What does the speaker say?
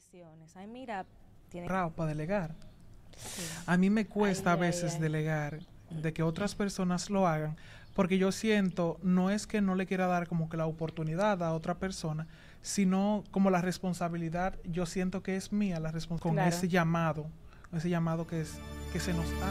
decisiones. Ay, mira, tiene Para delegar. sí. A mí me cuesta a Ay, ay, veces ay. delegar de que otras personas lo hagan, porque yo siento, no es que no le quiera dar como que la oportunidad a otra persona, sino como la responsabilidad, yo siento que es mía la responsabilidad con Claro. ese llamado que es que se nos